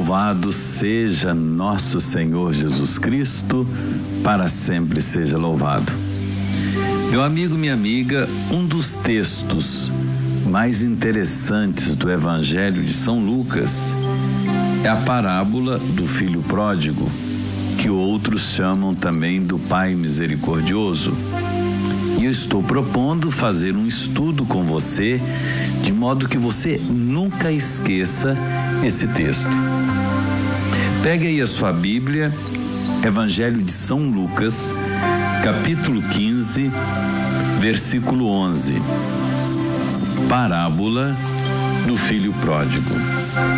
Louvado seja nosso Senhor Jesus Cristo, para sempre seja louvado. Meu amigo, minha amiga, um dos textos mais interessantes do Evangelho de São Lucas é a parábola do filho pródigo, que outros chamam também do Pai misericordioso. E eu estou propondo fazer um estudo com você, de modo que você nunca esqueça esse texto. Pegue aí a sua Bíblia, Evangelho de São Lucas, capítulo 15, versículo 11. Parábola do filho pródigo.